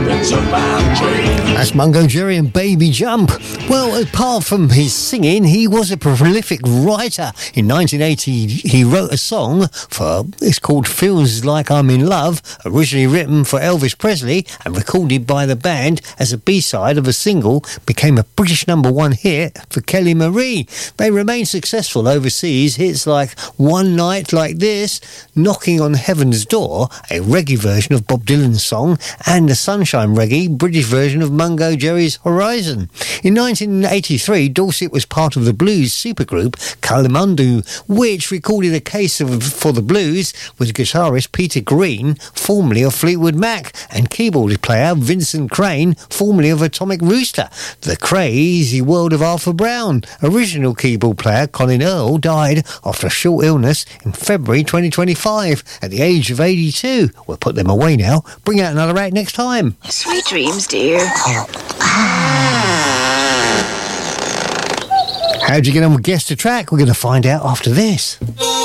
That's Mungo Jerry and Baby Jump. Well, apart from his singing, he was a prolific writer. In 1980, he wrote a song it's called Feels Like I'm in Love, originally written for Elvis Presley and recorded by the band as a B-side of a single, became a British #1 hit for Kelly Marie. They remained successful overseas. Hits like One Night Like This, Knocking on Heaven's Door, a reggae version of Bob Dylan's song, and the Sunshine Reggae, British version of Mungo Jerry's Horizon. In 1983, Dorset was part of the blues supergroup Kalimandu, which recorded a case for the blues with guitarist Peter Green, formerly of Fleetwood Mac, and keyboard player Vincent Crane, formerly of Atomic Rooster. The Crazy World of Arthur Brown. Original keyboard player Colin Earl died after a short illness in February 2025 at the age of 82. We'll put them away now. Bring out another act next time. Sweet dreams, dear. How'd you get on with Guess the Track? We're going to find out after this.